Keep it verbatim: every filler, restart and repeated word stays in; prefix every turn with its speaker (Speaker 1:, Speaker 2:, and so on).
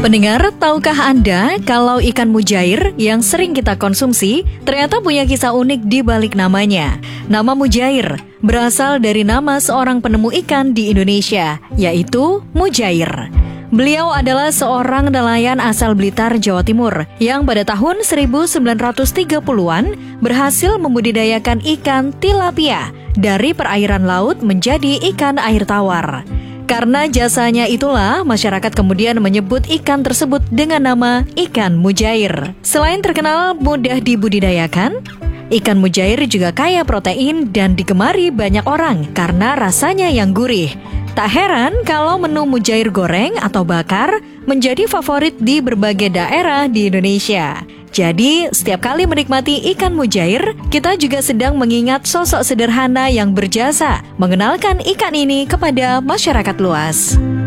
Speaker 1: Pendengar, tahukah Anda kalau ikan mujair yang sering kita konsumsi ternyata punya kisah unik di balik namanya? Nama mujair berasal dari nama seorang penemu ikan di Indonesia, yaitu Mujair. Beliau adalah seorang nelayan asal Blitar, Jawa Timur, yang pada tahun seribu sembilan ratus tiga puluhan berhasil membudidayakan ikan tilapia dari perairan laut menjadi ikan air tawar. Karena jasanya itulah, masyarakat kemudian menyebut ikan tersebut dengan nama ikan mujair. Selain terkenal mudah dibudidayakan, ikan mujair juga kaya protein dan digemari banyak orang karena rasanya yang gurih. Tak heran kalau menu mujair goreng atau bakar menjadi favorit di berbagai daerah di Indonesia. Jadi, setiap kali menikmati ikan mujair, kita juga sedang mengingat sosok sederhana yang berjasa mengenalkan ikan ini kepada masyarakat luas.